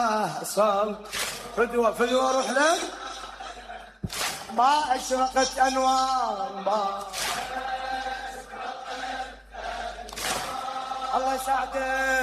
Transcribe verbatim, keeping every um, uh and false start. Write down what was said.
صل فدوة فدوة روح لك ما أشرقت أنوار ما الله يساعدك.